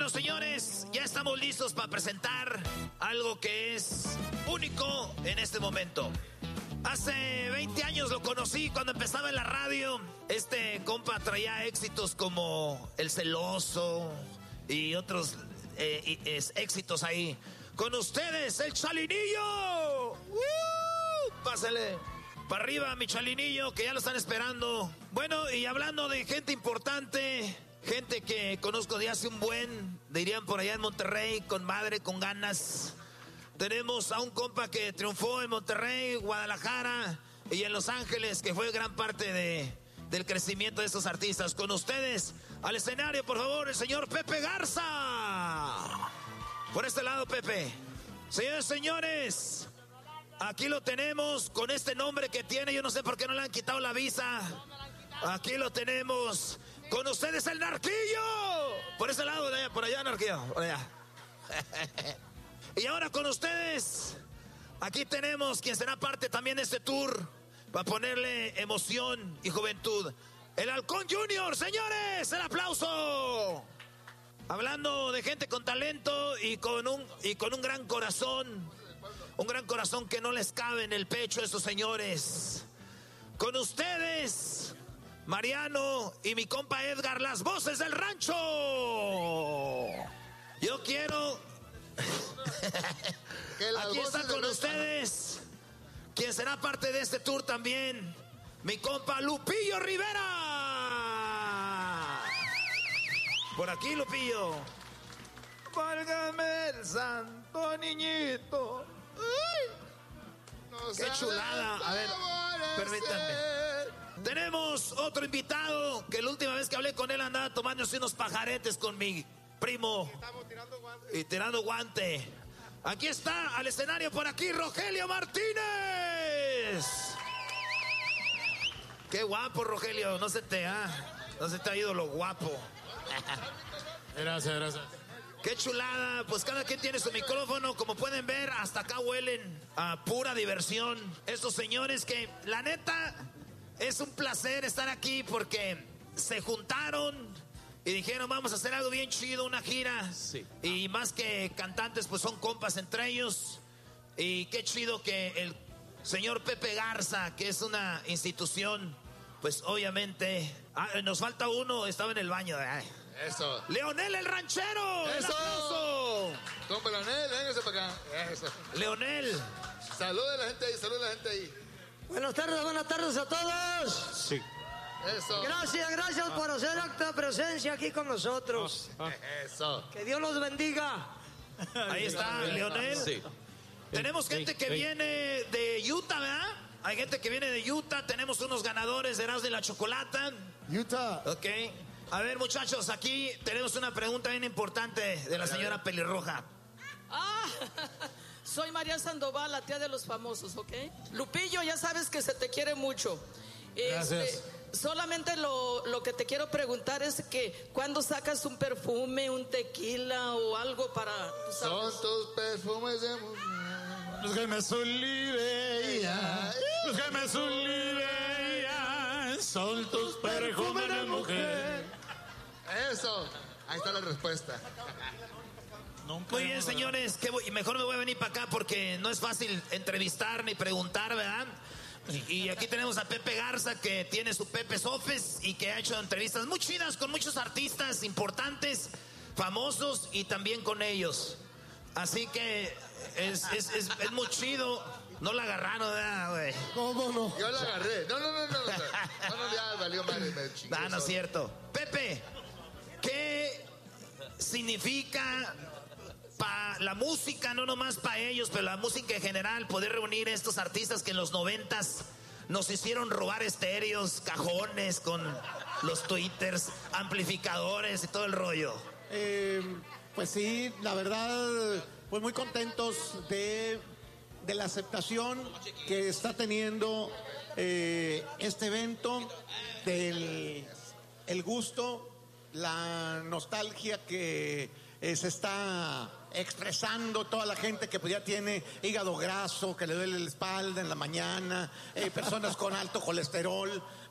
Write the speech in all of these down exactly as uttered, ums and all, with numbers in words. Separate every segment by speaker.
Speaker 1: Bueno, señores, ya estamos listos para presentar algo que es único en este momento. Hace veinte años lo conocí cuando empezaba en la radio. Este compa traía éxitos como El Celoso y otros eh, y, es, éxitos ahí. Con ustedes, el Chalinillo. ¡Uh! Pásale para arriba, mi Chalinillo, que ya lo están esperando. Bueno, y hablando de gente importante, gente que conozco de hace un buen, dirían por allá en Monterrey, con madre, con ganas. Tenemos a un compa que triunfó en Monterrey, Guadalajara y en Los Ángeles, que fue gran parte de, del crecimiento de estos artistas. Con ustedes, al escenario, por favor, el señor Pepe Garza. Por este lado, Pepe. Señores, señores, aquí lo tenemos con este nombre que tiene. Yo no sé por qué no le han quitado la visa. Aquí lo tenemos. Con ustedes, el Narquillo. Por ese lado, de allá, por allá, Narquillo. Por allá. Y ahora con ustedes, aquí tenemos quien será parte también de este tour para ponerle emoción y juventud. El Halcón Junior, señores, el aplauso. Hablando de gente con talento y con un y con un gran corazón, un gran corazón que no les cabe en el pecho a estos señores. Con ustedes, Mariano y mi compa Edgar, las voces del rancho. Yo quiero... Aquí está con ustedes quien será parte de este tour también, mi compa Lupillo Rivera. Por aquí, Lupillo. Válgame el santo niñito. Uy, no, qué chulada. A ver, permítanme. Tenemos otro invitado que la última vez que hablé con él andaba tomándose unos pajaretes con mi primo. Estamos tirando guante. Y tirando guante. Aquí está al escenario por aquí Rogelio Martínez. Qué guapo, Rogelio. No se te ha, no se te ha ido lo guapo.
Speaker 2: Gracias, gracias.
Speaker 1: Qué chulada. Pues cada quien tiene su micrófono. Como pueden ver, hasta acá huelen a pura diversión. Estos señores que, la neta, es un placer estar aquí porque se juntaron y dijeron, vamos a hacer algo bien chido, una gira. Sí. Y más que cantantes, pues son compas entre ellos. Y qué chido que el señor Pepe Garza, que es una institución, pues obviamente... Ah, nos falta uno, estaba en el baño. Ay.
Speaker 2: Eso.
Speaker 1: Leonel el ranchero.
Speaker 2: Eso. Compa Leonel, véngase para acá. Eso.
Speaker 1: Leonel.
Speaker 2: Saluda a la gente ahí, saluda a la gente ahí.
Speaker 3: Buenas tardes, buenas tardes a todos.
Speaker 2: Sí. Eso.
Speaker 3: Gracias, gracias por hacer acta de presencia aquí con nosotros.
Speaker 2: Eso.
Speaker 3: Que Dios los bendiga.
Speaker 1: Ahí está, Leonel. Sí. Tenemos gente que viene de Utah, ¿verdad? Hay gente que viene de Utah. Tenemos unos ganadores de Erasmo y la Chocolata.
Speaker 2: Utah.
Speaker 1: Ok. A ver, muchachos, aquí tenemos una pregunta bien importante de la señora Pelirroja.
Speaker 4: Ah, soy María Sandoval, la tía de los famosos, ¿ok? Lupillo, ya sabes que se te quiere mucho.
Speaker 2: Gracias.
Speaker 4: Este, solamente lo, lo que te quiero preguntar es que ¿cuándo sacas un perfume, un tequila o algo para...
Speaker 2: Son tus perfumes de mujer. Los que me solivean, los que me solivean, son tus perfumes de mujer. Eso, ahí está la respuesta.
Speaker 1: Muy bien, señores, que voy, mejor me voy a venir para acá porque no es fácil entrevistar ni preguntar, ¿verdad? Y, y aquí tenemos a Pepe Garza, que tiene su Pepe's Office y que ha hecho entrevistas muy chidas con muchos artistas importantes, famosos y también con ellos. Así que es, es, es, es muy chido. No la agarraron, ¿verdad, güey?
Speaker 2: ¿Cómo no? Yo la agarré. No, no, no, no. No, no, no ya valió madre. Me chingué.
Speaker 1: No, no es cierto. Pepe, ¿qué significa para la música, no nomás para ellos, pero la música en general, poder reunir a estos artistas que en los noventas nos hicieron robar estéreos, cajones con los twitters, amplificadores y todo el rollo?
Speaker 5: Eh, pues sí, la verdad, pues muy contentos de, de la aceptación que está teniendo eh, este evento, del el gusto, la nostalgia que eh, se está expresando toda la gente que pues ya tiene hígado graso, que le duele la espalda en la mañana, eh, personas con alto colesterol,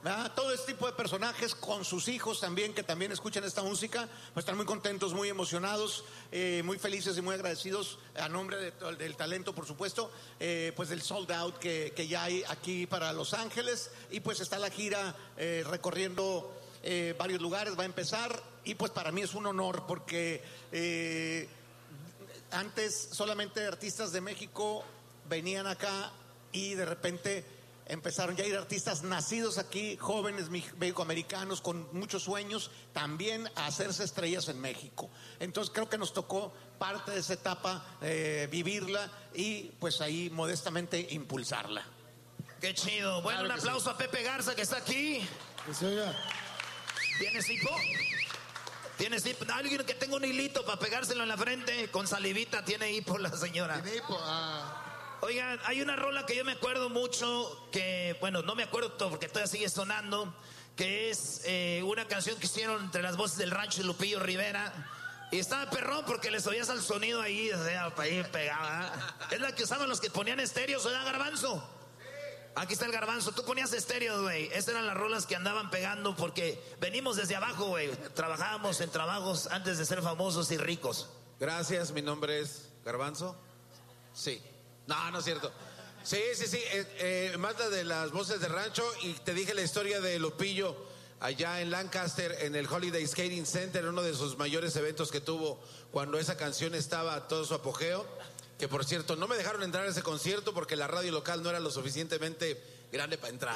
Speaker 5: ¿verdad? Todo este tipo de personajes con sus hijos también, que también escuchan esta música, pues están muy contentos, muy emocionados, eh, muy felices y muy agradecidos a nombre de, del talento, por supuesto, eh, pues del sold out que, que ya hay aquí para Los Ángeles, y pues está la gira eh, recorriendo eh, varios lugares, va a empezar, y pues para mí es un honor porque eh, antes solamente artistas de México venían acá y de repente empezaron ya a ir artistas nacidos aquí, jóvenes mexicoamericanos con muchos sueños, también a hacerse estrellas en México. Entonces creo que nos tocó parte de esa etapa, eh, vivirla y pues ahí modestamente impulsarla.
Speaker 1: Qué chido. Bueno, claro, un aplauso sí. a Pepe Garza que está aquí. ¿Tienes hipo? ¿Tienes hipo? Alguien que tenga un hilito para pegárselo en la frente con salivita, tiene hipo la señora.
Speaker 2: Tiene hipo, ah.
Speaker 1: Oigan, hay una rola que yo me acuerdo mucho, que, bueno, no me acuerdo todo porque todavía sigue sonando, que es eh, una canción que hicieron entre las voces del rancho de Lupillo Rivera. Y estaba perrón porque les oías al sonido ahí, o sea, ahí pegaba. Es la que usaban los que ponían estéreos, ¿verdad, Garbanzo? Aquí está el Garbanzo, tú ponías estéreos, güey. Esas eran las rolas que andaban pegando porque venimos desde abajo, güey. Trabajábamos en trabajos antes de ser famosos y ricos.
Speaker 6: Gracias, mi nombre es Garbanzo. Sí. No, no es cierto. Sí, sí, sí. Eh, eh, más la de las voces de rancho, y te dije la historia de Lupillo allá en Lancaster, en el Holiday Skating Center, uno de sus mayores eventos que tuvo cuando esa canción estaba a todo su apogeo. Que por cierto, no me dejaron entrar a ese concierto porque la radio local no era lo suficientemente grande para entrar.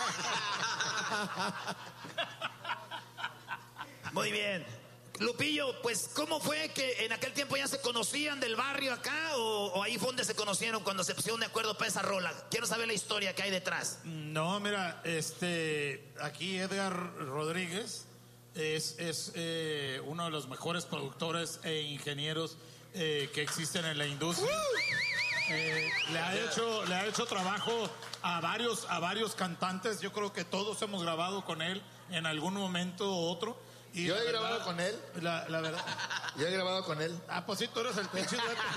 Speaker 1: Muy bien. Lupillo, pues, ¿cómo fue que en aquel tiempo ya se conocían del barrio acá? ¿O, o ahí fue donde se conocieron cuando se pusieron de acuerdo para esa rola? Quiero saber la historia que hay detrás.
Speaker 2: No, mira, este, aquí Edgar Rodríguez es, es eh, uno de los mejores productores e ingenieros eh, que existen en la industria. Eh, le ha hecho, le ha hecho trabajo a varios, a varios cantantes. Yo creo que todos hemos grabado con él en algún momento u otro. Y
Speaker 7: yo he
Speaker 2: verdad,
Speaker 7: grabado con él.
Speaker 2: La, la verdad.
Speaker 7: Yo he grabado con él.
Speaker 2: Ah, pues sí, tú eres el pinche.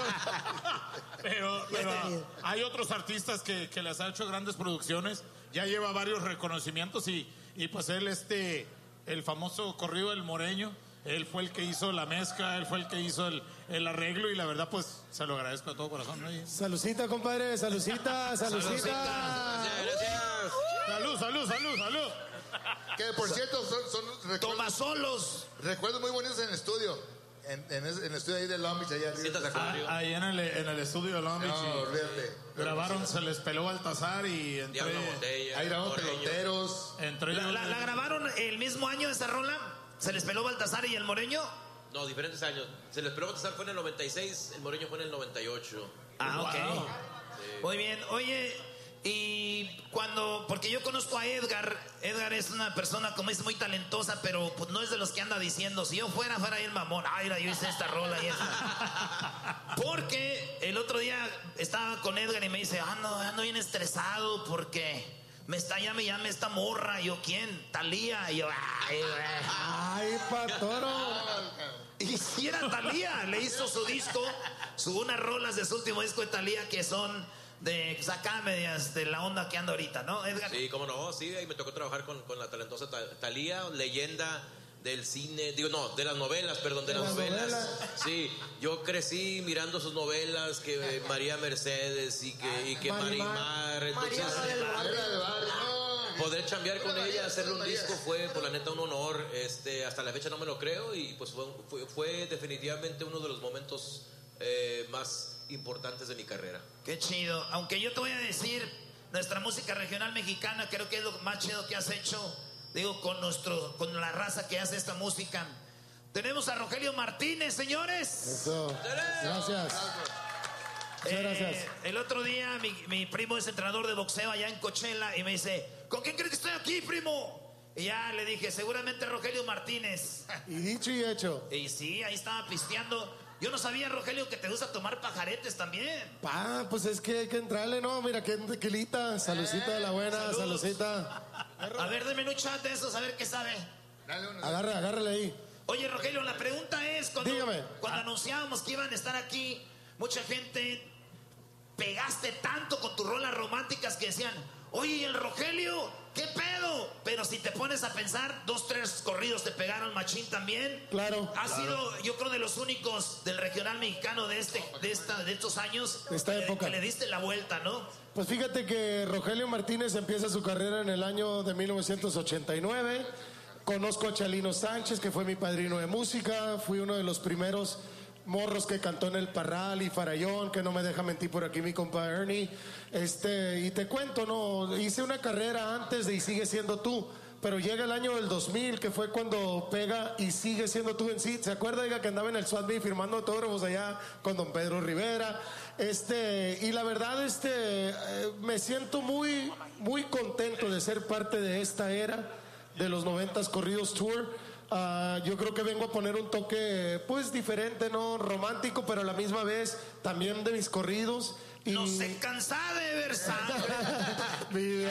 Speaker 2: pero, pero hay otros artistas que, que les ha hecho grandes producciones. Ya lleva varios reconocimientos y, y pues él, este, el famoso corrido del Moreño, él fue el que hizo la mezcla, él fue el que hizo el, el arreglo y la verdad, pues, se lo agradezco de todo corazón, ¿no?
Speaker 8: Salucita, compadre, salucita, salucita.
Speaker 6: Gracias, gracias.
Speaker 2: Salud, salud, salud, salud.
Speaker 7: Que por cierto son, son recuerdos,
Speaker 1: Tomasolos.
Speaker 7: recuerdos muy bonitos en el estudio. En, en, ese, en el estudio ahí de Long Beach, allá
Speaker 2: ah, ahí en el, en el estudio de Long Beach.
Speaker 7: No, olvídate.
Speaker 2: Grabaron, se les peló Baltasar y entre.
Speaker 7: Botella, ahí grabaron peloteros.
Speaker 2: Entre
Speaker 1: la, la, ¿La grabaron el mismo año esa rola? ¿Se les peló Baltasar y el Moreño?
Speaker 9: No, diferentes años. Se les peló Baltasar fue en el noventa y seis, el Moreño fue en el noventa y ocho.
Speaker 1: Ah, ok.
Speaker 2: Wow.
Speaker 1: Sí. Muy bien. Oye. Y cuando, porque yo conozco a Edgar, Edgar es una persona, como dice, muy talentosa, pero pues no es de los que anda diciendo, si yo fuera, fuera ahí el mamón, ay, yo hice esta rola y esa. Porque el otro día estaba con Edgar y me dice, ando, ando bien estresado porque me está, ya me llama esta morra. Y yo, ¿quién? Talía. Y yo, ay, güey.
Speaker 8: Ay, patoro.
Speaker 1: Y si era Talía, le hizo su disco, su unas rolas de su último disco de Talía que son de sacar medias de la onda que anda ahorita, ¿no, Edgar?
Speaker 9: Sí, cómo no, sí, ahí me tocó trabajar con, con la talentosa Talía, leyenda del cine, digo, no, de las novelas, perdón, de, de las, las novelas. novelas. Sí, yo crecí mirando sus novelas, que María Mercedes y que, y que Marimar, entonces poder chambear con ella, hacerle un disco fue, por la neta, un honor. Este, hasta la fecha no me lo creo y pues fue, fue, fue definitivamente uno de los momentos eh, más importantes de mi carrera.
Speaker 1: Qué chido. Aunque yo te voy a decir, nuestra música regional mexicana creo que es lo más chido que has hecho, digo, con nuestro, con la raza que hace esta música. Tenemos a Rogelio Martínez, señores.
Speaker 8: Eso. Gracias.
Speaker 1: Eh,
Speaker 8: gracias.
Speaker 1: El otro día mi, mi primo es entrenador de boxeo allá en Coachella y me dice, ¿con quién crees que estoy aquí, primo? Y ya le dije, seguramente Rogelio Martínez.
Speaker 8: Y dicho y hecho.
Speaker 1: Y sí, ahí estaba pisteando. Yo no sabía, Rogelio, que te gusta tomar pajaretes también.
Speaker 8: Pa, pues es que hay que entrarle, ¿no? Mira, qué tequilita, saludcita de la buena,
Speaker 1: Salud.
Speaker 8: saludcita.
Speaker 1: A ver, deme un chat de esos, a ver qué sabe.
Speaker 8: Agarra, agárrale ahí.
Speaker 1: Oye, Rogelio, la pregunta es, cuando,
Speaker 8: Dígame.
Speaker 1: cuando ah. anunciábamos que iban a estar aquí, mucha gente pegaste tanto con tus rolas románticas que decían, oye, ¿y el Rogelio ¿qué pedo? Pero si te pones a pensar, dos, tres corridos te pegaron machín también.
Speaker 8: Claro.
Speaker 1: Ha
Speaker 8: claro.
Speaker 1: sido, yo creo, de los únicos del regional mexicano de este, de esta, de estos años.
Speaker 8: De esta
Speaker 1: que,
Speaker 8: época.
Speaker 1: que le diste la vuelta, ¿no?
Speaker 8: Pues fíjate que Rogelio Martínez empieza su carrera en el año de mil novecientos ochenta y nueve. Conozco a Chalino Sánchez, que fue mi padrino de música. Fui uno de los primeros morros que cantó en el Parral y Farallón, que no me deja mentir por aquí mi compa Ernie. Este, y te cuento, no, hice una carrera antes de Y Sigue Siendo Tú, pero llega el año del dos mil, que fue cuando pega Y Sigue Siendo Tú en sí. ¿Se acuerda, diga, que andaba en el S W A T firmando autógrafos allá con don Pedro Rivera? Este, y la verdad, este, eh, me siento muy, muy contento de ser parte de esta era de los noventas Corridos Tour. Uh, yo creo que vengo a poner un toque pues diferente, no romántico, pero a la misma vez también de mis corridos. Y...
Speaker 1: No se cansa de ver sangre.
Speaker 8: Mi